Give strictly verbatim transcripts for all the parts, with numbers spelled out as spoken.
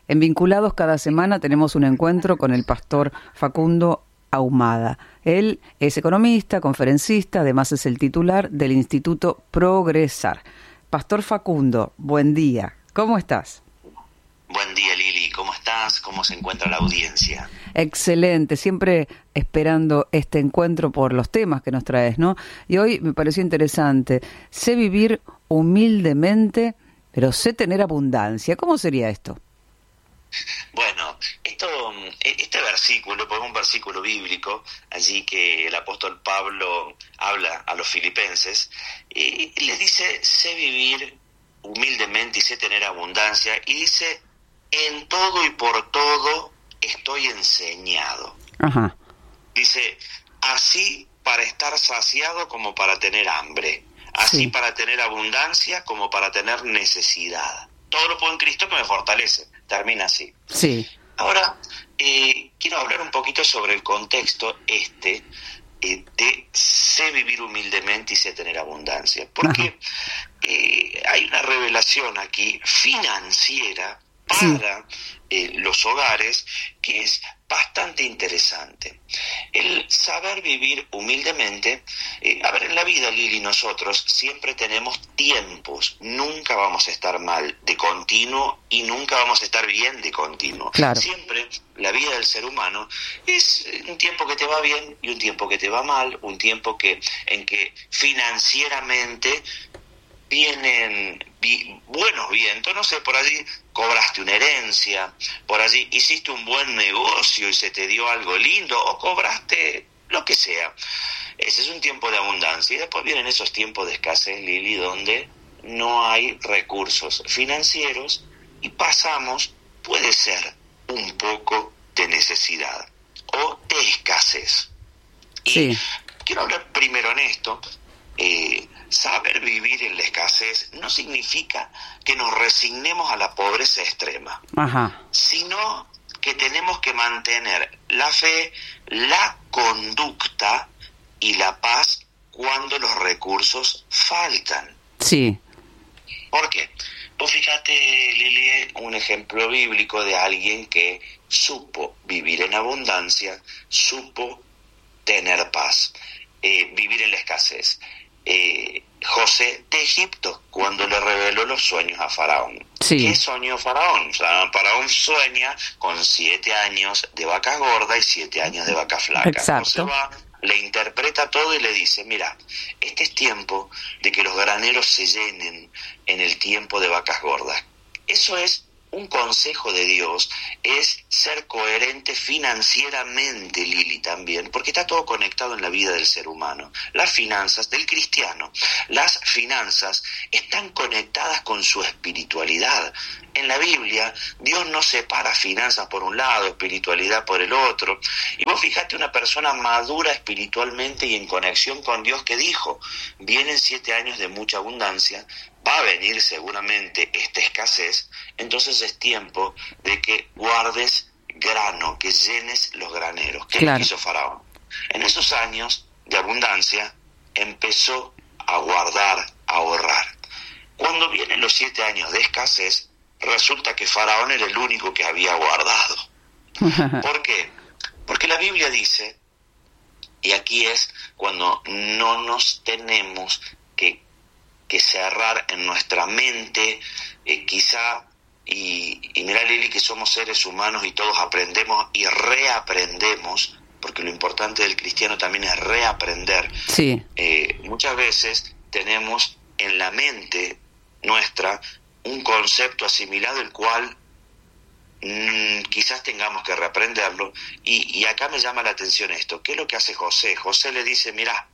En Vinculados cada semana tenemos un encuentro con el pastor Facundo Ahumada. Él es economista, conferencista, además es el titular del Instituto Progresar. Pastor Facundo, buen día. ¿Cómo estás? Buen día, Lili. ¿Cómo estás? ¿Cómo se encuentra la audiencia? Excelente, siempre esperando este encuentro por los temas que nos traes, ¿no? Y hoy me pareció interesante. Sé vivir humildemente, pero sé tener abundancia. ¿Cómo sería esto? Bueno, esto, este versículo, pues es un versículo bíblico, allí que el apóstol Pablo habla a los filipenses, y les dice, sé vivir humildemente y sé tener abundancia, y dice, en todo y por todo estoy enseñado. Ajá. Dice, así para estar saciado como para tener hambre, así Sí. para tener abundancia como para tener necesidad. Todo lo puedo en Cristo que me fortalece. Termina así. Sí. Ahora, eh, quiero hablar un poquito sobre el contexto este eh, de sé vivir humildemente y sé tener abundancia. Porque eh, hay una revelación aquí financiera para Sí. eh, los hogares que es bastante interesante. El saber vivir humildemente, eh, a ver, en la vida, Lili, nosotros siempre tenemos tiempos, nunca vamos a estar mal de continuo y nunca vamos a estar bien de continuo. Claro. Siempre la vida del ser humano es un tiempo que te va bien y un tiempo que te va mal, un tiempo que en que financieramente vienen vi, buenos vientos, no sé, por allí cobraste una herencia, por allí hiciste un buen negocio y se te dio algo lindo, o cobraste lo que sea. Ese es un tiempo de abundancia. Y después vienen esos tiempos de escasez, Lili, donde no hay recursos financieros y pasamos, puede ser, un poco de necesidad o de escasez. Y Sí. quiero hablar primero en esto. Eh, saber vivir en la escasez no significa que nos resignemos a la pobreza extrema, Ajá. sino que tenemos que mantener la fe, la conducta y la paz cuando los recursos faltan. Sí. ¿Por qué? Pues fíjate, Lili, un ejemplo bíblico de alguien que supo vivir en abundancia, supo tener paz, eh, vivir en la escasez. Eh, José de Egipto, cuando le reveló los sueños a Faraón. Sí. ¿Qué soñó Faraón? O sea, Faraón sueña con siete años de vaca gorda y siete años de vaca flaca. Exacto. José va, le interpreta todo y le dice, mira, este es tiempo de que los graneros se llenen en el tiempo de vacas gordas. Eso es un consejo de Dios, es ser coherente financieramente, Lili, también, porque está todo conectado en la vida del ser humano. Las finanzas del cristiano, las finanzas están conectadas con su espiritualidad. En la Biblia, Dios no separa finanzas por un lado, espiritualidad por el otro. Y vos fijate una persona madura espiritualmente y en conexión con Dios que dijo, vienen siete años de mucha abundancia, va a venir seguramente esta escasez, entonces es tiempo de que guardes grano, que llenes los graneros. ¿Qué Claro. hizo Faraón? En esos años de abundancia empezó a guardar, a ahorrar. Cuando vienen los siete años de escasez, resulta que Faraón era el único que había guardado. ¿Por qué? Porque la Biblia dice, y aquí es cuando no nos tenemos que que cerrar en nuestra mente, eh, quizá, y, y mirá, Lili, que somos seres humanos y todos aprendemos y reaprendemos, porque lo importante del cristiano también es reaprender. Sí. Eh, muchas veces tenemos en la mente nuestra un concepto asimilado, el cual mmm, quizás tengamos que reaprenderlo, y, y acá me llama la atención esto. ¿Qué es lo que hace José? José le dice, mirá,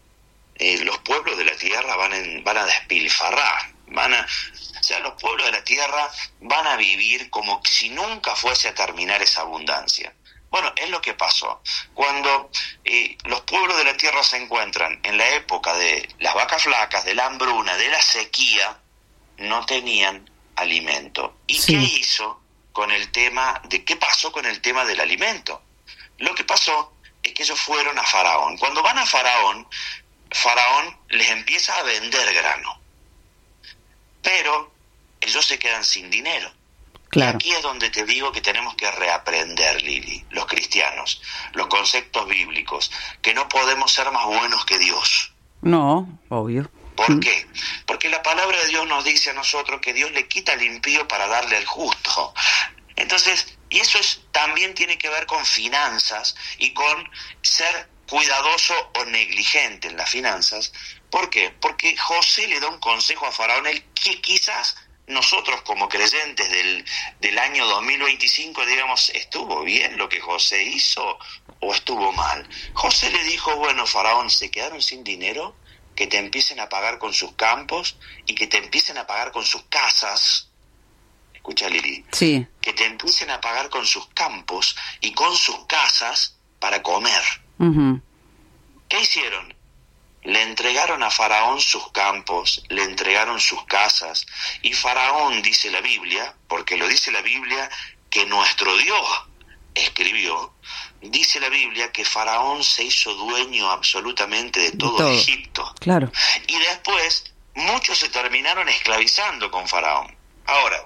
Eh, los pueblos de la tierra van, en, van a despilfarrar, van a, o sea, los pueblos de la tierra van a vivir como si nunca fuese a terminar esa abundancia. Bueno, es lo que pasó. Cuando eh, los pueblos de la tierra se encuentran en la época de las vacas flacas, de la hambruna, de la sequía, no tenían alimento. ¿Y Sí. qué hizo con el tema de qué pasó con el tema del alimento? Lo que pasó es que ellos fueron a Faraón. Cuando van a Faraón, Faraón les empieza a vender grano, pero ellos se quedan sin dinero. Claro. Y aquí es donde te digo que tenemos que reaprender, Lili, los cristianos, los conceptos bíblicos, que no podemos ser más buenos que Dios. No, obvio. ¿Por Mm. qué? Porque la palabra de Dios nos dice a nosotros que Dios le quita al impío para darle al justo. Entonces, y eso es, también tiene que ver con finanzas y con ser cuidadoso o negligente en las finanzas. ¿Por qué? Porque José le da un consejo a Faraón, el que quizás nosotros como creyentes del, del año dos mil veinticinco digamos, ¿estuvo bien lo que José hizo o estuvo mal? José le dijo, bueno, Faraón, ¿se quedaron sin dinero? Que te empiecen a pagar con sus campos y que te empiecen a pagar con sus casas. Escucha, Lili. Sí. Que te empiecen a pagar con sus campos y con sus casas para comer. Uh-huh. ¿Qué hicieron? Le entregaron a Faraón sus campos, le entregaron sus casas, y Faraón, dice la Biblia, porque lo dice la Biblia, que nuestro Dios escribió, dice la Biblia que Faraón se hizo dueño absolutamente de todo, todo. Egipto. Claro. Y después muchos se terminaron esclavizando con Faraón. Ahora,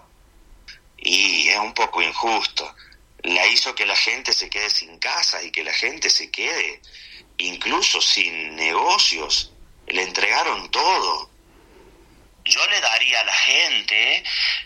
y es un poco injusto, la hizo que la gente se quede sin casa y que la gente se quede incluso sin negocios. Le entregaron todo. Yo le daría a la gente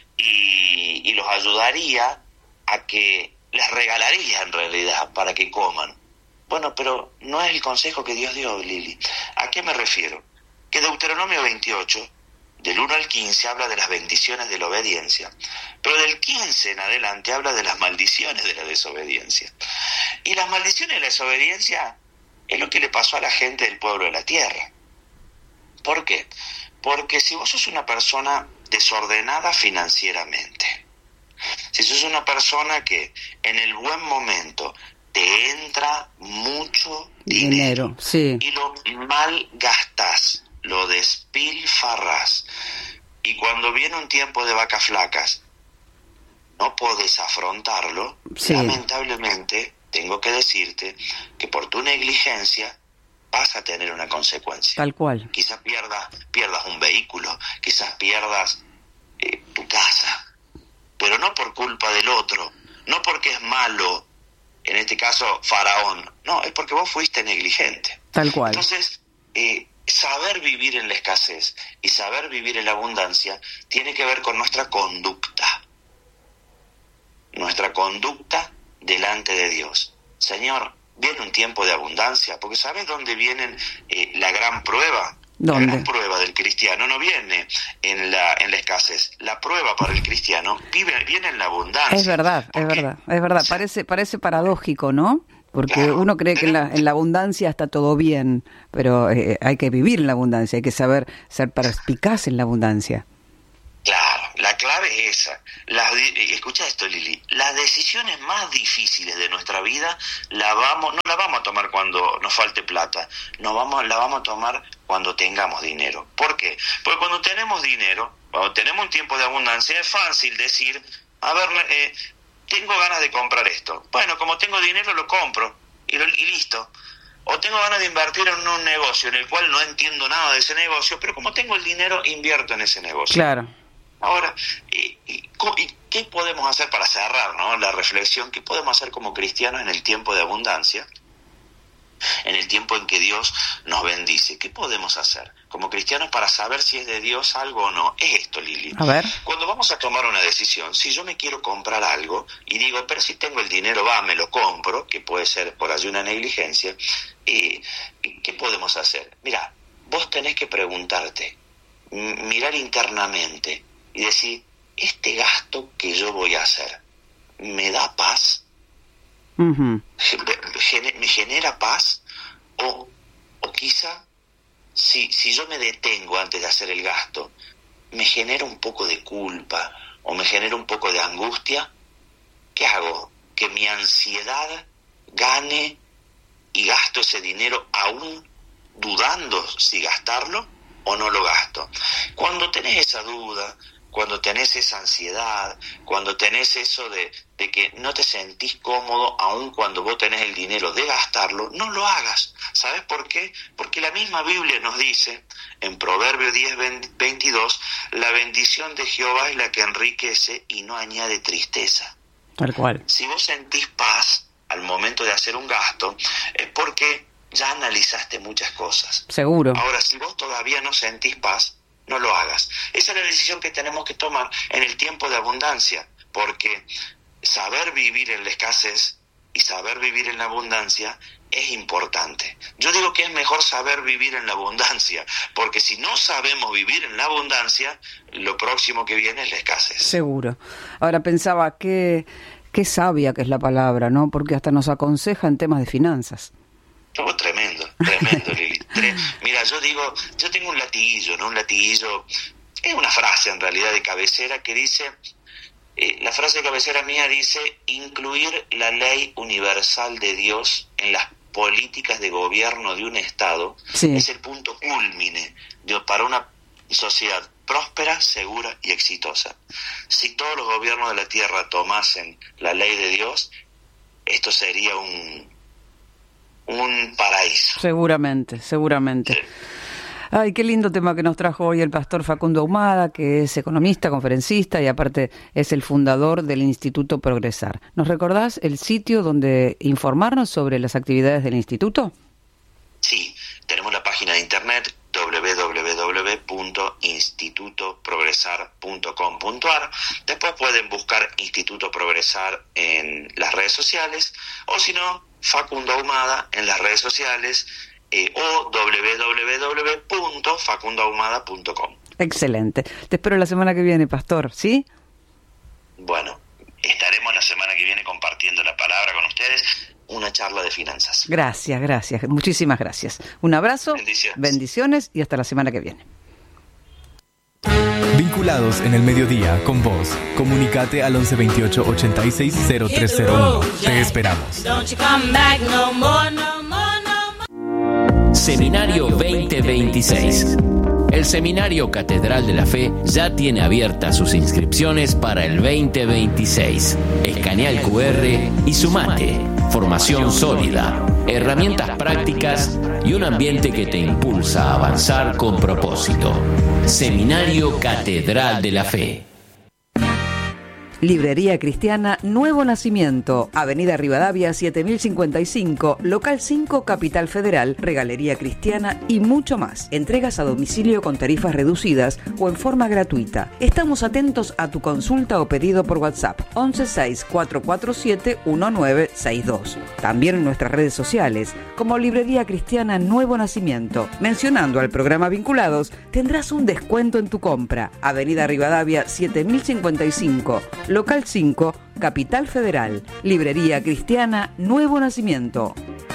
y, y los ayudaría a que les regalaría en realidad para que coman. Bueno, pero no es el consejo que Dios dio, Lili. ¿A qué me refiero? Que Deuteronomio veintiocho, del uno al quince, habla de las bendiciones de la obediencia, pero del quince en adelante habla de las maldiciones de la desobediencia. Y las maldiciones de la desobediencia es lo que le pasó a la gente del pueblo de la tierra. ¿Por qué? Porque si vos sos una persona desordenada financieramente, si sos una persona que en el buen momento te entra mucho dinero, dinero, sí, y lo mal gastás, lo despilfarrás, y cuando viene un tiempo de vacas flacas no podés afrontarlo, sí. Lamentablemente tengo que decirte que por tu negligencia vas a tener una consecuencia. Tal cual. Quizás pierdas, pierdas un vehículo, quizás pierdas eh, tu casa, pero no por culpa del otro, no porque es malo, en este caso Faraón, no, es porque vos fuiste negligente. Tal cual. Entonces, eh, saber vivir en la escasez y saber vivir en la abundancia tiene que ver con nuestra conducta, nuestra conducta delante de Dios. Señor, viene un tiempo de abundancia, porque ¿sabes dónde viene eh, la gran prueba? ¿Dónde? La gran prueba del cristiano no viene en la en la escasez. La prueba para el cristiano vive, viene en la abundancia. Es verdad, es verdad, es verdad. Parece, parece paradójico, ¿no? Porque claro, uno cree que en la, en la abundancia está todo bien, pero eh, hay que vivir en la abundancia, hay que saber ser perspicaz en la abundancia. Claro, la clave es esa. Las, escucha esto, Lili, las decisiones más difíciles de nuestra vida la vamos, no las vamos a tomar cuando nos falte plata, no vamos, la vamos a tomar cuando tengamos dinero. ¿Por qué? Porque cuando tenemos dinero, cuando tenemos un tiempo de abundancia, es fácil decir, a ver, eh, tengo ganas de comprar esto. Bueno, como tengo dinero lo compro y, lo, y listo. O tengo ganas de invertir en un negocio en el cual no entiendo nada de ese negocio, pero como tengo el dinero, invierto en ese negocio. Claro. Ahora, ¿y, y, y qué podemos hacer para cerrar, ¿no? La reflexión? ¿Qué podemos hacer como cristianos en el tiempo de abundancia? En el tiempo en que Dios nos bendice. ¿Qué podemos hacer como cristianos para saber si es de Dios algo o no? Es esto, Lili. A ver. Cuando vamos a tomar una decisión, si yo me quiero comprar algo y digo, pero si tengo el dinero, va, me lo compro, que puede ser por allí una negligencia, eh, ¿qué podemos hacer? Mira, vos tenés que preguntarte, mirar internamente, y decir, ¿este gasto que yo voy a hacer me da paz? Uh-huh. ¿Me genera paz? O, o quizá, si, si yo me detengo antes de hacer el gasto, ¿me genera un poco de culpa o me genera un poco de angustia? ¿Qué hago? ¿Que mi ansiedad gane y gasto ese dinero aún dudando si gastarlo o no lo gasto? Cuando tenés esa duda, cuando tenés esa ansiedad, cuando tenés eso de, de que no te sentís cómodo, aun cuando vos tenés el dinero de gastarlo, no lo hagas. ¿Sabes por qué? Porque la misma Biblia nos dice, en Proverbios diez veintidós, la bendición de Jehová es la que enriquece y no añade tristeza. Tal cual. Si vos sentís paz al momento de hacer un gasto, es porque ya analizaste muchas cosas. Seguro. Ahora, si vos todavía no sentís paz, no lo hagas. Esa es la decisión que tenemos que tomar en el tiempo de abundancia, porque saber vivir en la escasez y saber vivir en la abundancia es importante. Yo digo que es mejor saber vivir en la abundancia, porque si no sabemos vivir en la abundancia, lo próximo que viene es la escasez. Seguro. Ahora pensaba, qué, qué sabia que es la palabra, ¿no? Porque hasta nos aconseja en temas de finanzas. Oh, tremendo, tremendo, Lili. Tre- Mira, yo digo, yo tengo un latiguillo, ¿no? Un latiguillo, es una frase en realidad de cabecera que dice, eh, la frase de cabecera mía dice, incluir la ley universal de Dios en las políticas de gobierno de un Estado, sí, es el punto cúlmine de, para una sociedad próspera, segura y exitosa. Si todos los gobiernos de la tierra tomasen la ley de Dios, esto sería un un paraíso. Seguramente, seguramente. Sí. Ay, qué lindo tema que nos trajo hoy el pastor Facundo Ahumada, que es economista, conferencista y aparte es el fundador del Instituto Progresar. ¿Nos recordás el sitio donde informarnos sobre las actividades del instituto? Sí, tenemos la página de internet doble u doble u doble u punto instituto progresar punto com punto a r. Después pueden buscar Instituto Progresar en las redes sociales, o si no, Facundo Ahumada en las redes sociales, eh, o doble u doble u doble u punto facundo ahumada punto com. Excelente. Te espero la semana que viene, pastor, ¿sí? Bueno, estaremos la semana que viene compartiendo la palabra con ustedes, una charla de finanzas. Gracias, gracias, muchísimas gracias. Un abrazo, bendiciones, bendiciones y hasta la semana que viene. Vinculados en el mediodía con vos. Comunicate al once veintiocho ochenta y seis cero tres cero uno. Te esperamos. Seminario veinte veintiséis. El Seminario Catedral de la Fe ya tiene abiertas sus inscripciones para el veinte veintiséis. Escanea el cu erre y sumate. Formación sólida, herramientas prácticas y un ambiente que te impulsa a avanzar con propósito. Seminario Catedral de la Fe. Librería Cristiana Nuevo Nacimiento, Avenida Rivadavia siete mil cincuenta y cinco, Local cinco, Capital Federal, Regalería Cristiana y mucho más. Entregas a domicilio con tarifas reducidas o en forma gratuita. Estamos atentos a tu consulta o pedido por WhatsApp once seis cuatro cuatro siete uno nueve seis dos. También en nuestras redes sociales como Librería Cristiana Nuevo Nacimiento. Mencionando al programa Vinculados, tendrás un descuento en tu compra. Avenida Rivadavia siete mil cincuenta y cinco, Local cinco, Capital Federal, Librería Cristiana Nuevo Nacimiento.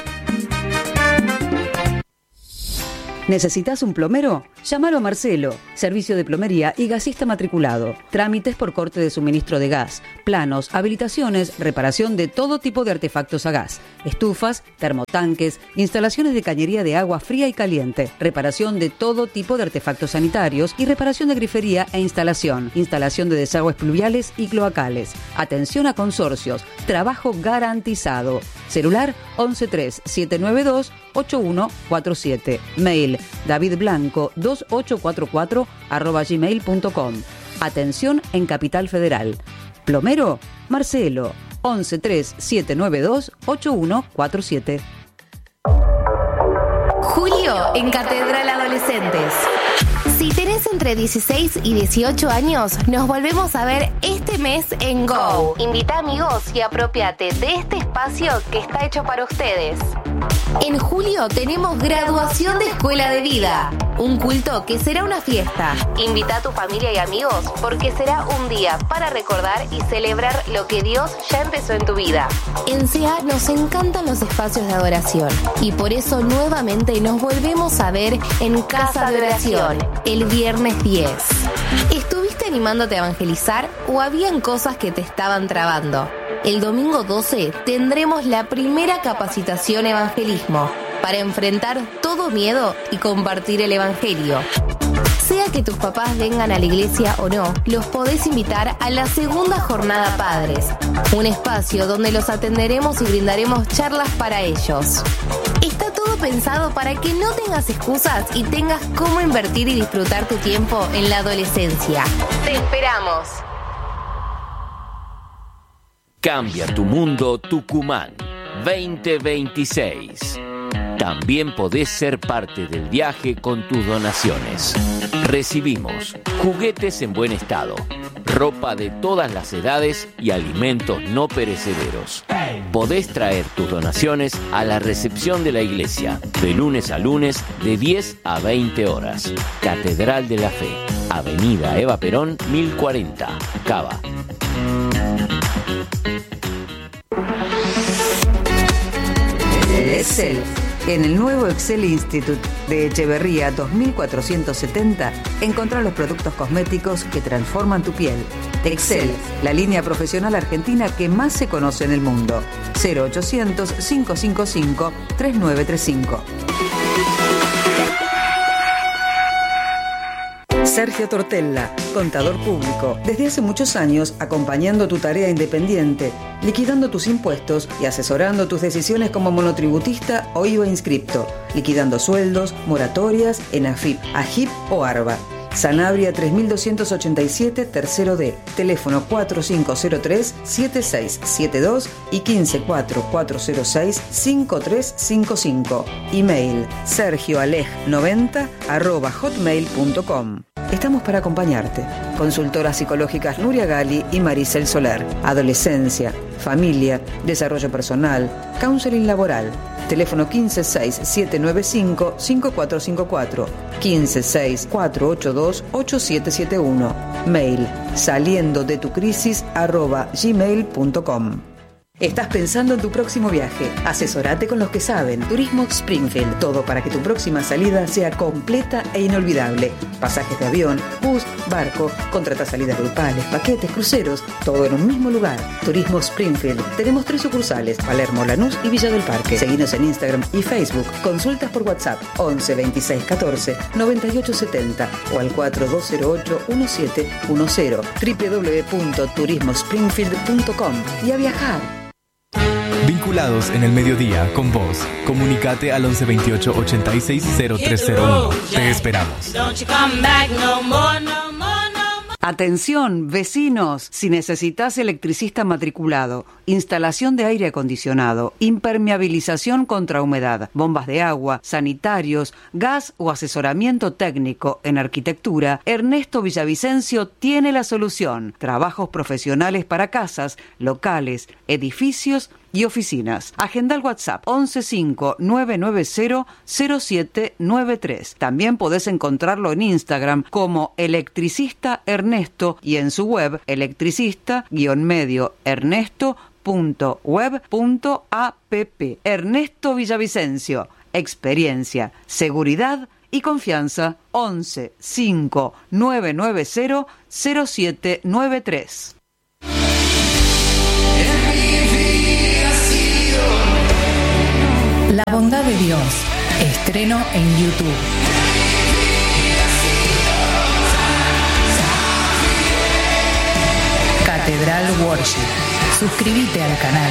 ¿Necesitas un plomero? Llámalo a Marcelo, servicio de plomería y gasista matriculado. Trámites por corte de suministro de gas, planos, habilitaciones, reparación de todo tipo de artefactos a gas, estufas, termotanques, instalaciones de cañería de agua fría y caliente, reparación de todo tipo de artefactos sanitarios y reparación de grifería e instalación, instalación de desagües pluviales y cloacales. Atención a consorcios, trabajo garantizado. Celular once tres siete nueve dos ocho uno cuatro siete. Mail davidblanco dos ocho cuatro cuatro arroba gmail punto com. Atención en Capital Federal. Plomero, Marcelo, once tres siete nueve dos ocho uno cuatro siete. Julio en Catedral Adolescentes. Si tenés entre dieciséis y dieciocho años, nos volvemos a ver este mes en Go. Invita amigos y apropiate de este espacio que está hecho para ustedes. En julio tenemos graduación de Escuela de Vida, un culto que será una fiesta. Invita a tu familia y amigos porque será un día para recordar y celebrar lo que Dios ya empezó en tu vida. En C A nos encantan los espacios de adoración y por eso nuevamente nos volvemos a ver en Casa de Oración el viernes diez. ¿Estuviste animándote a evangelizar o habían cosas que te estaban trabando? El domingo doce tendremos la primera capacitación evangelismo para enfrentar todo miedo y compartir el evangelio. Sea que tus papás vengan a la iglesia o no, los podés invitar a la segunda jornada Padres, un espacio donde los atenderemos y brindaremos charlas para ellos. Está todo pensado para que no tengas excusas y tengas cómo invertir y disfrutar tu tiempo en la adolescencia. ¡Te esperamos! Cambia tu mundo Tucumán veinte veintiséis. También podés ser parte del viaje con tus donaciones. Recibimos juguetes en buen estado, ropa de todas las edades y alimentos no perecederos. Podés traer tus donaciones a la recepción de la iglesia, de lunes a lunes, de diez a veinte horas. Catedral de la Fe, Avenida Eva Perón, mil cuarenta, Cava. Excel. En el nuevo Excel Institute de Echeverría dos mil cuatrocientos setenta, encontrá los productos cosméticos que transforman tu piel. Excel, la línea profesional argentina que más se conoce en el mundo. cero ochocientos, cinco cinco cinco, tres nueve tres cinco. Sergio Tortella, contador público, desde hace muchos años acompañando tu tarea independiente, liquidando tus impuestos y asesorando tus decisiones como monotributista o I V A inscripto, liquidando sueldos, moratorias en A F I P, A G I P o ARBA. Sanabria tres mil doscientos ochenta y siete, tercero D, teléfono cuatro cinco cero tres, siete seis siete dos y quince cuatro cuatro cero seis, cinco tres cinco cinco. Email sergioaleg noventa arroba hotmail punto com. Estamos para acompañarte. Consultoras psicológicas Nuria Gali y Maricel Soler. Adolescencia, familia, desarrollo personal, counseling laboral. Teléfono quince seis siete nueve cinco, cinco cuatro cinco cuatro, quince seis cuatro ocho dos, ocho siete siete uno. Mail saliendo de tu crisis arroba gmail punto com. ¿Estás pensando en tu próximo viaje? Asesorate con los que saben. Turismo Springfield. Todo para que tu próxima salida sea completa e inolvidable. Pasajes de avión, bus, barco, contrata salidas grupales, paquetes, cruceros, todo en un mismo lugar. Turismo Springfield. Tenemos tres sucursales, Palermo, Lanús y Villa del Parque. Seguinos en Instagram y Facebook. Consultas por WhatsApp once veintiséis catorce noventa y ocho setenta o al cuatro dos cero ocho uno siete uno cero. doble u doble u doble u punto turismo springfield punto com. Y a viajar. Vinculados en el mediodía con vos. Comunicate al once veintiocho ochenta y seis cero tres cero uno. Te esperamos. Atención, vecinos, si necesitas electricista matriculado, instalación de aire acondicionado, impermeabilización contra humedad, bombas de agua, sanitarios, gas o asesoramiento técnico en arquitectura, Ernesto Villavicencio tiene la solución. Trabajos profesionales para casas, locales, edificios y oficinas. Agenda el WhatsApp once cinco nueve nueve cero cero siete nueve tres. También podés encontrarlo en Instagram como Electricista Ernesto y en su web electricista-medio ernesto punto web punto app. Ernesto Villavicencio. Experiencia, seguridad y confianza. once cinco nueve nueve cero cero siete nueve tres. La bondad de Dios. Estreno en YouTube. Catedral Worship. Suscríbete al canal.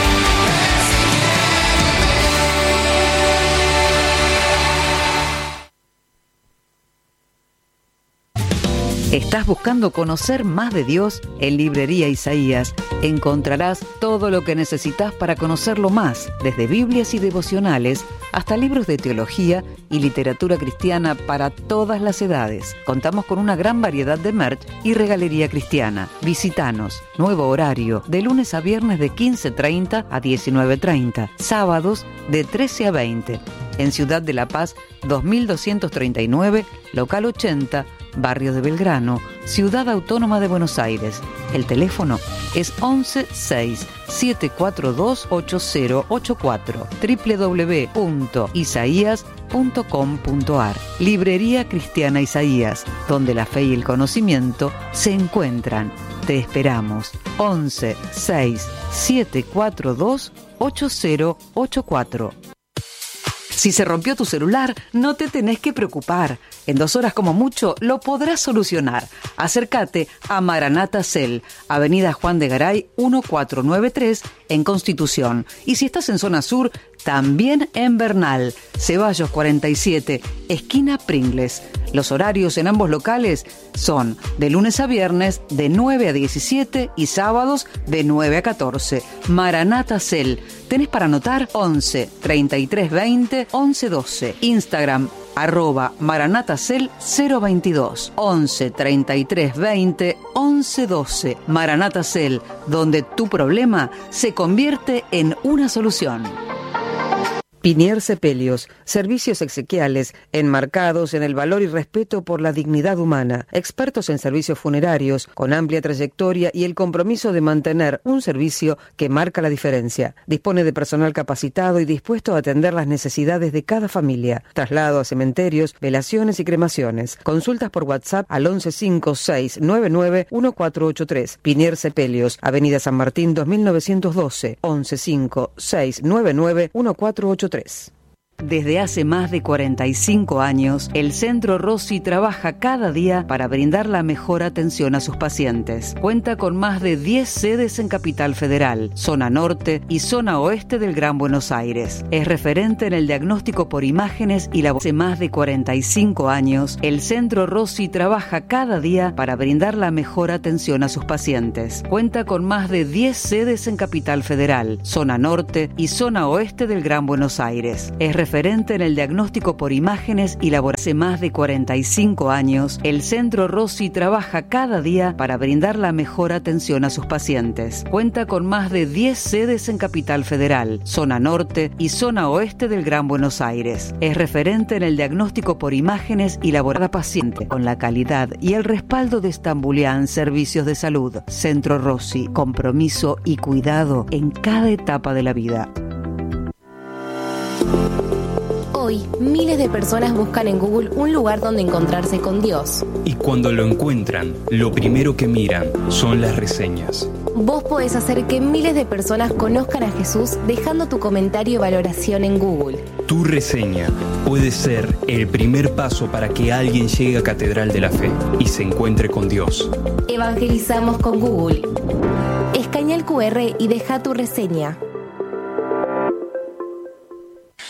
¿Estás buscando conocer más de Dios? En Librería Isaías encontrarás todo lo que necesitas para conocerlo más, desde Biblias y devocionales hasta libros de teología y literatura cristiana para todas las edades. Contamos con una gran variedad de merch y regalería cristiana. Visítanos. Nuevo horario, de lunes a viernes de quince treinta a diecinueve treinta, sábados de trece a veinte. En Ciudad de La Paz, dos mil doscientos treinta y nueve, local ochenta, Barrio de Belgrano, Ciudad Autónoma de Buenos Aires. El teléfono es once seis siete cuatro dos ocho cero ocho cuatro. doble u doble u doble u punto isaías punto com punto ar. Librería Cristiana Isaías, donde la fe y el conocimiento se encuentran. Te esperamos. once seis siete cuatro dos ocho cero ocho cuatro. Si se rompió tu celular, no te tenés que preocupar. En dos horas como mucho lo podrás solucionar. Acércate a Maranata Cel, Avenida Juan de Garay mil cuatrocientos noventa y tres en Constitución. Y si estás en zona sur, también en Bernal, Ceballos cuarenta y siete, esquina Pringles. Los horarios en ambos locales son de lunes a viernes de nueve a diecisiete y sábados de nueve a catorce. Maranata Cel. Tenés para anotar once, treinta y tres, veinte, once, doce. Instagram arroba maranatacel cero veintidós, once, treinta y tres, veinte, once, doce. Maranata Cel, donde tu problema se convierte en una solución. Pinier Sepelios, servicios exequiales enmarcados en el valor y respeto por la dignidad humana, expertos en servicios funerarios, con amplia trayectoria y el compromiso de mantener un servicio que marca la diferencia. Dispone de personal capacitado y dispuesto a atender las necesidades de cada familia. Traslado a cementerios, velaciones y cremaciones. Consultas por WhatsApp al once cinco seis nueve nueve uno cuatro ocho tres. Pinier Sepelios, Avenida San Martín dos mil novecientos doce, once cinco seis nueve nueve uno cuatro ocho tres. Desde hace más de cuarenta y cinco años, el Centro Rossi trabaja cada día para brindar la mejor atención a sus pacientes. Cuenta con más de diez sedes en Capital Federal, zona norte y zona oeste del Gran Buenos Aires. Es referente en el diagnóstico por imágenes y la hace más de cuarenta y cinco años, el Centro Rossi trabaja cada día para brindar la mejor atención a sus pacientes. Cuenta con más de diez sedes en Capital Federal, zona norte y zona oeste del Gran Buenos Aires. Es referente en el diagnóstico por imágenes y laboratorio. Hace más de cuarenta y cinco años, el Centro Rossi trabaja cada día para brindar la mejor atención a sus pacientes. Cuenta con más de diez sedes en Capital Federal, zona norte y zona oeste del Gran Buenos Aires. Es referente en el diagnóstico por imágenes y laboratorio paciente, con la calidad y el respaldo de Stambulian Servicios de Salud. Centro Rossi, compromiso y cuidado en cada etapa de la vida. Hoy, miles de personas buscan en Google un lugar donde encontrarse con Dios. Y cuando lo encuentran, lo primero que miran son las reseñas. Vos podés hacer que miles de personas conozcan a Jesús dejando tu comentario y valoración en Google. Tu reseña puede ser el primer paso para que alguien llegue a Catedral de la Fe y se encuentre con Dios. Evangelizamos con Google. Escanea el cu erre y deja tu reseña.